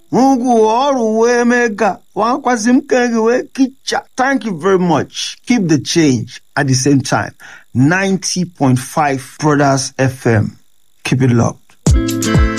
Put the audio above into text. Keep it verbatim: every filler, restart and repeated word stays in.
Ungu oru we mega. Wankwasim kenge we kicha. Thank you very much. Keep the change at the same time. ninety point five Brothers F M. Keep it locked.